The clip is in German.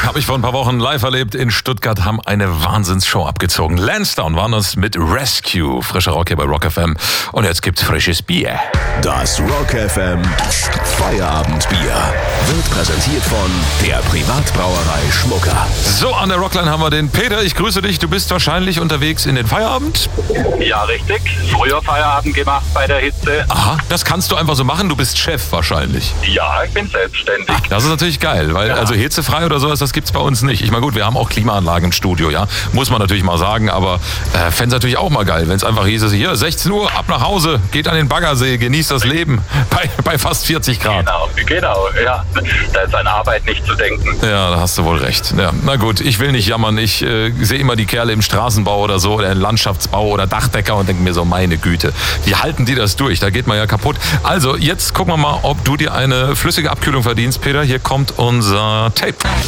Habe ich vor ein paar Wochen live erlebt in Stuttgart, haben eine Wahnsinnsshow abgezogen. Lansdowne waren das mit Rescue. Frischer Rock hier bei Rock FM. Und jetzt gibt's frisches Bier. Das Rock FM Feierabendbier wird präsentiert von der Privatbrauerei Schmucker. So, an der Rockline haben wir den Peter. Ich grüße dich. Du bist wahrscheinlich unterwegs in den Feierabend? Ja, richtig. Früher Feierabend gemacht bei der Hitze. Aha, das kannst du einfach so machen. Du bist Chef wahrscheinlich. Ja, ich bin selbstständig. Das ist natürlich geil, weil also hitzefrei oder sowas, das gibt's bei uns nicht. Ich meine, gut, wir haben auch Klimaanlagen im Studio, ja, muss man natürlich mal sagen, aber fände es natürlich auch mal geil, wenn es einfach hieß, hier 16 Uhr, ab nach Hause, geht an den Baggersee, genießt das Leben bei fast 40 Grad. Genau, ja. Da ist an Arbeit nicht zu denken. Ja, da hast du wohl recht. Ja, na gut, ich will nicht jammern. Ich sehe immer die Kerle im Straßenbau oder so, oder im Landschaftsbau oder Dachdecker und denke mir so, meine Güte, wie halten die das durch? Da geht man ja kaputt. Also, jetzt gucken wir mal, ob du dir eine flüssige Abkühlung verdienst, Peter. Hier kommt unser Tape.